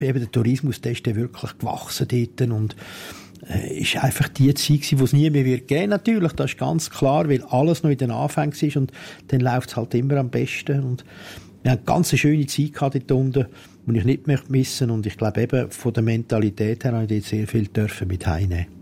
eben der Tourismus, der ist dann wirklich gewachsen dort und ist einfach die Zeit gewesen, wo es nie mehr wird geben, natürlich, das ist ganz klar, weil alles noch in den Anfängen ist und dann läuft es halt immer am besten und wir haben eine ganz schöne Zeit gehabt dort unten, die ich nicht möchte missen und ich glaube eben von der Mentalität her habe ich dort sehr viel dürfen mit heimnehmen.